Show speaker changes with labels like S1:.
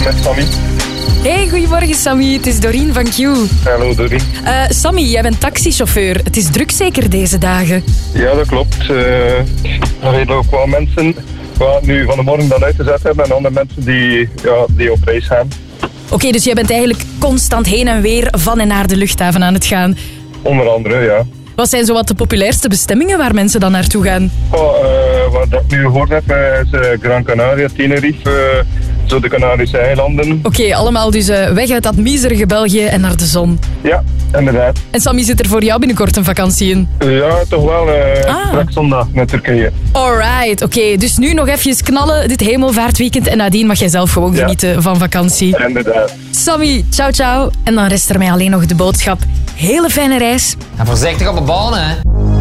S1: met Sammy.
S2: Hey, goedemorgen Sammy, het is Doreen van Q.
S1: Hallo Doreen.
S2: Sammy, jij bent taxichauffeur. Het is druk zeker deze dagen?
S1: Ja, dat klopt. Er zijn ook wel mensen nu van de morgen dan uitgezet hebben en andere mensen die op reis gaan.
S2: Oké, dus jij bent eigenlijk constant heen en weer van en naar de luchthaven aan het gaan.
S1: Onder andere, ja.
S2: Wat zijn zo wat de populairste bestemmingen waar mensen dan naartoe gaan?
S1: Wat ik nu gehoord heb is Gran Canaria, Tenerife, zo de Canarische eilanden.
S2: Oké, allemaal dus weg uit dat miserige België en naar de zon.
S1: Ja, inderdaad.
S2: En Sammy, zit er voor jou binnenkort een vakantie in?
S1: Ja, toch wel. Straks zondag naar Turkije.
S2: Alright, oké. Dus nu nog even knallen dit hemelvaartweekend en nadien mag jij zelf gewoon genieten van vakantie.
S1: Inderdaad.
S2: Sammy, ciao ciao. En dan rest er mij alleen nog de boodschap. Hele fijne reis.
S3: En voorzichtig op de baan, hè.